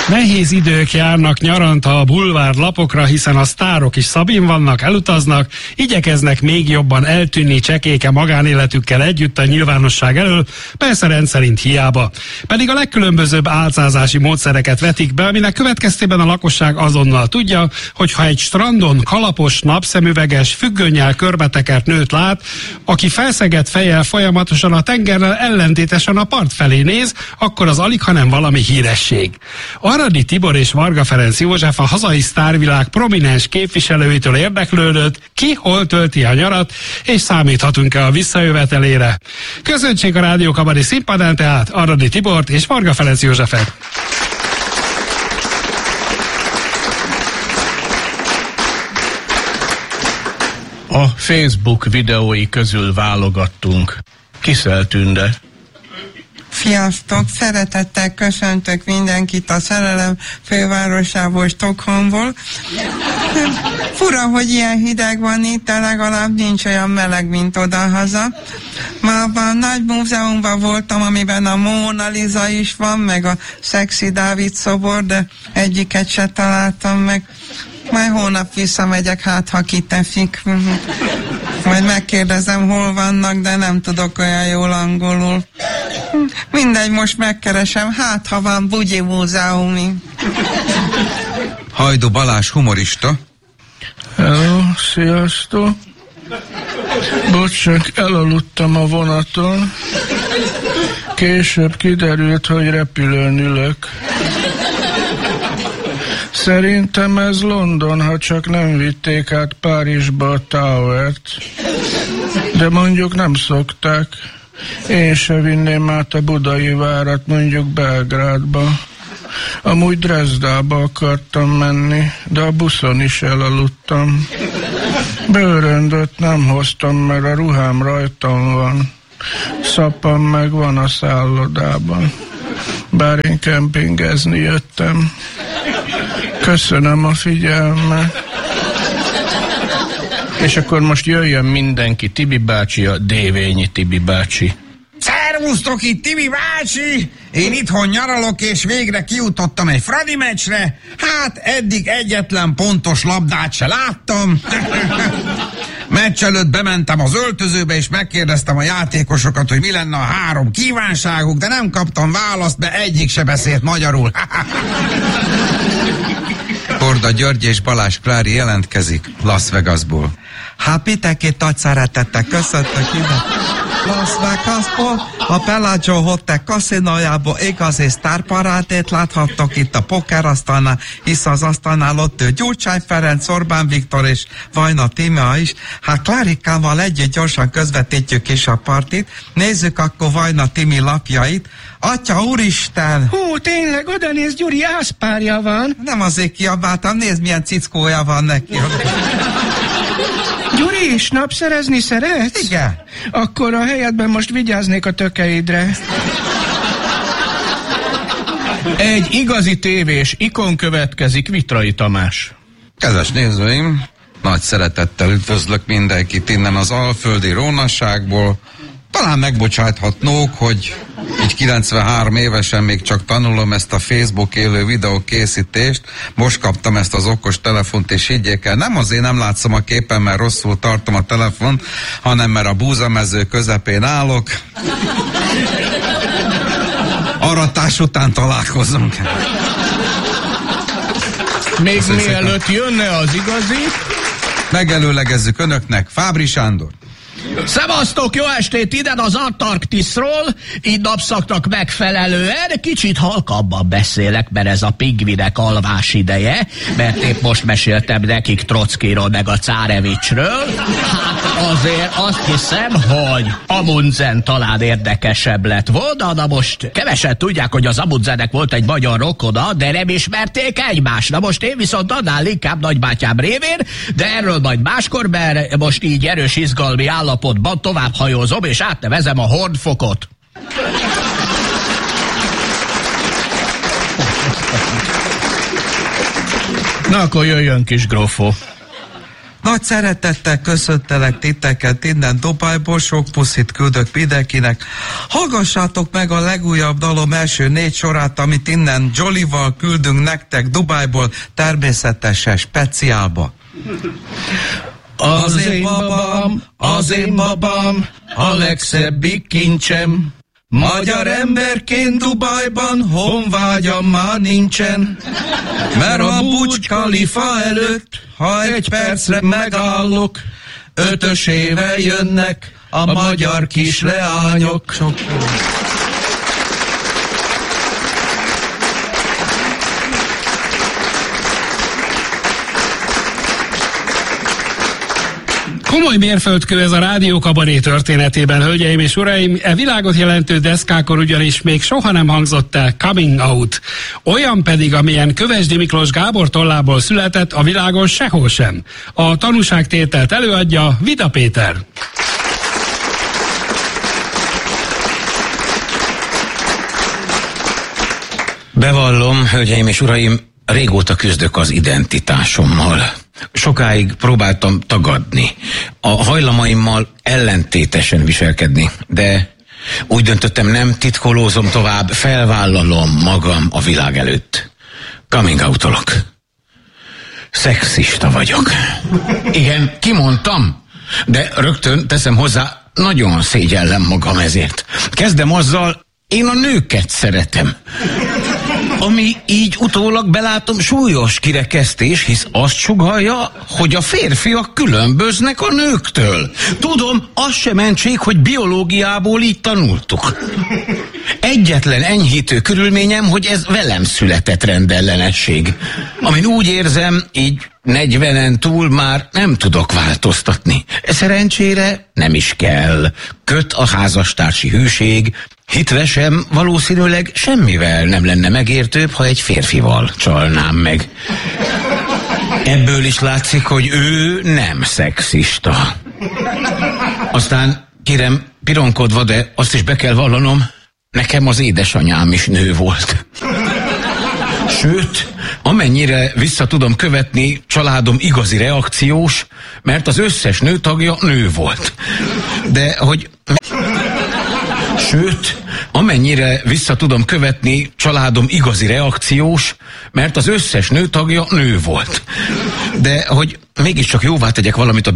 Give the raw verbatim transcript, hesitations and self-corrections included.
Nehéz idők járnak nyaranta a bulvár lapokra, hiszen a sztárok is szabin vannak, elutaznak, igyekeznek még jobban eltűnni csekéke magánéletükkel együtt a nyilvánosság elől, persze rendszerint hiába. Pedig a legkülönbözőbb álcázási módszereket vetik be, aminek következtében a lakosság azonnal tudja, hogy ha egy strandon kalapos, napszemüveges, függönnyel körbetekert nőt lát, aki felszegett fejjel folyamatosan a tengerrel ellentétesen a part felé néz, akkor az alig, hanem valami híresség. Aradi Tibor és Varga Ferenc József, a hazai sztárvilág prominens képviselőitől érdeklődött, ki hol tölti a nyarat, és számíthatunk-e a visszajövetelére. Köszöntsék a Rádió Kabari színpadán tehát Aradi Tibort és Varga Ferenc Józsefet. A Facebook videói közül válogattunk. Kiszel Tünde. Sziasztok! Szeretettel köszöntök mindenkit a szerelem fővárosából, Stockholmból. Fura, hogy ilyen hideg van itt, de legalább nincs olyan meleg, mint odahaza. Ma abban a nagy múzeumban voltam, amiben a Mona Lisa is van, meg a Szexi Dávid szobor, de egyiket se találtam meg. Majd hónap visszamegyek, hát ha kitefik. Majd megkérdezem, hol vannak, de nem tudok olyan jól angolul. Mindegy, most megkeresem, hát ha van Bugyi múzeumi. Hajdu Balázs, humorista. Hello, sziasztok. Bocs, csak elaludtam a vonaton. Később kiderült, hogy repülőn ülök. Szerintem ez London, ha csak nem vitték át Párizsba a Towert. De mondjuk nem szokták. Én se vinném át a Budai várat mondjuk Belgrádba. Amúgy Dresdába akartam menni, de a buszon is elaludtam. Bőröndöt nem hoztam, mert a ruhám rajtam van. Szappam meg van a szállodában. Bár én kempingezni jöttem. Köszönöm a figyelmet. És akkor most jöjjön mindenki, Tibi bácsi, a Dévényi Tibi bácsi. Szervusztok, itt Tibi bácsi! Én itthon nyaralok, és végre kijutottam egy Fradi meccsre. Hát eddig egyetlen pontos labdát se láttam. Meccs előtt bementem az öltözőbe, és megkérdeztem a játékosokat, hogy mi lenne a három kívánságuk, de nem kaptam választ, mert egyik se beszélt magyarul. Korda György és Balázs Klári jelentkezik Las Vegasból. Hát mindenkit nagy szeretettel köszöntök ide Las Vegasból, a Bellagio Hotel kaszinójából igazi sztárparádét láthattok itt a pokerasztalnál, hisz az asztalnál ott ő Gyurcsány Ferenc, Orbán Viktor és Vajna Tímea is. Hát Klárikával együtt gyorsan közvetítjük is a partit. Nézzük akkor Vajna Timi lapjait. Atya úristen! Hú, tényleg, oda néz, Gyuri, ászpárja van. Nem azért kiabáltam, nézd milyen cickója van neki. Gyuri, is napszerezni szeretsz? Igen. Akkor a helyedben most vigyáznék a tökeidre. Egy igazi tévés ikon következik, Vitrai Tamás. Kedves nézőim, nagy szeretettel üdvözlök mindenkit innen az alföldi rónasságból. Talán megbocsáthatnók, hogy így kilencvenhárom évesen még csak tanulom ezt a Facebook élő videó készítést. Most kaptam ezt az okos telefont, és higgyék el, nem azért nem látszom a képen, mert rosszul tartom a telefont, hanem mert a búzamező közepén állok. Aratás után találkozunk. Még mielőtt jönne az igazi, megelőlegezzük önöknek Fábri Sándor. Szevasztok, jó estét, ide az Antarktiszról, így napszaknak megfelelően, kicsit halkabban beszélek, mert ez a pingvinek alvás ideje, mert épp most meséltem nekik Trockiról meg a Cárevicsről. Hát azért azt hiszem, hogy Amundsen talán érdekesebb lett volna, na most kevesen tudják, hogy az Amundsennek volt egy magyar rokona, de nem ismerték egymást. Na most én viszont annál inkább nagybátyám révén, de erről majd máskor, mert most így erős izgalmi állapotban tovább hajózom, és átnevezem a Hordfokot. Na akkor jöjjön, kis grófó. Nagy szeretettel köszöntelek titeket innen Dubajból, sok puszit küldök mindenkinek. Hallgassátok meg a legújabb dalom első négy sorát, amit innen Jollyval küldünk nektek Dubajból, természetesen speciálba. Az én babám, az én babám, a legszebbik kincsem. Magyar emberként Dubajban honvágyam már nincsen. Mert a Burj Khalifa előtt, ha egy percre megállok, ötösével jönnek a magyar kisleányok. Komoly mérföldkő ez a rádiókabaré történetében, hölgyeim és uraim, e világot jelentő deszkákor ugyanis még soha nem hangzott el Coming Out. Olyan pedig, amilyen Kövesdi Miklós Gábor tollából született, a világon sehol sem. A tanúságtételt előadja Vida Péter. Bevallom, hölgyeim és uraim, régóta küzdök az identitásommal. Sokáig próbáltam tagadni, a hajlamaimmal ellentétesen viselkedni, de úgy döntöttem, nem titkolózom tovább, felvállalom magam a világ előtt. Coming out-olok. Szexista vagyok. Igen, kimondtam, de rögtön teszem hozzá, nagyon szégyellem magam ezért. Kezdem azzal, én a nőket szeretem. Ami így utólag belátom súlyos kirekesztés, hisz azt sugallja, hogy a férfiak különböznek a nőktől. Tudom, az sem mentség, hogy biológiából így tanultuk. Egyetlen enyhítő körülményem, hogy ez velem született rendellenesség. Amin úgy érzem, így negyvenen túl már nem tudok változtatni. Szerencsére nem is kell. Köt a házastársi hűség, hitvesem valószínűleg semmivel nem lenne megértőbb, ha egy férfival csalnám meg. Ebből is látszik, hogy ő nem szexista. Aztán, kérem, pironkodva, de azt is be kell vallanom, nekem az édesanyám is nő volt. Sőt, amennyire vissza tudom követni, családom igazi reakciós, mert az összes nőtagja nő volt. De hogy... Sőt, amennyire vissza tudom követni, családom igazi reakciós, mert az összes nőtagja nő volt. De hogy mégiscsak jóvá tegyek valamit a